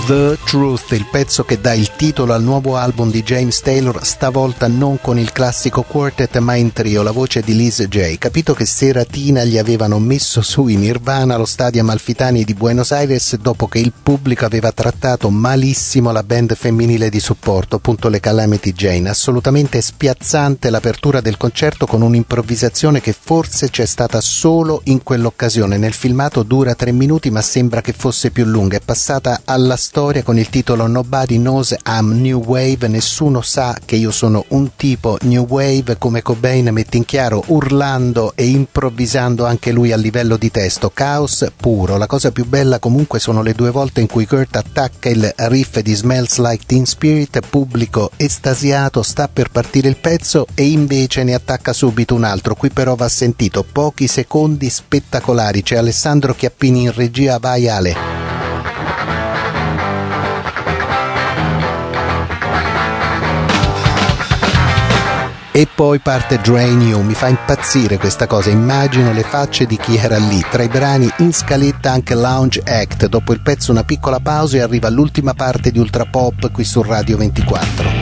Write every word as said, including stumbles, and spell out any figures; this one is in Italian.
The Truth, il pezzo che dà il titolo al nuovo album di James Taylor, stavolta non con il classico quartet ma in trio, la voce di Liz J. Capito che seratina gli avevano messo su i Nirvana allo Stadio Amalfitani di Buenos Aires dopo che il pubblico aveva trattato malissimo la band femminile di supporto, appunto le Calamity Jane. Assolutamente spiazzante l'apertura del concerto con un'improvvisazione che forse c'è stata solo in quell'occasione. Nel filmato dura tre minuti ma sembra che fosse più lunga, è passata alla storia con il titolo Nobody Knows I'm New Wave, nessuno sa che io sono un tipo New Wave, come Cobain mette in chiaro urlando e improvvisando anche lui a livello di testo, caos puro. La cosa più bella comunque sono le due volte in cui Kurt attacca il riff di Smells Like Teen Spirit, pubblico estasiato, sta per partire il pezzo e invece ne attacca subito un altro. Qui però va sentito, pochi secondi spettacolari, c'è Alessandro Chiappini in regia, vai Ale. E poi parte Drain You, mi fa impazzire questa cosa, immagino le facce di chi era lì. Tra i brani in scaletta anche Lounge Act, dopo il pezzo una piccola pausa e arriva l'ultima parte di Ultra Pop qui su Radio ventiquattro.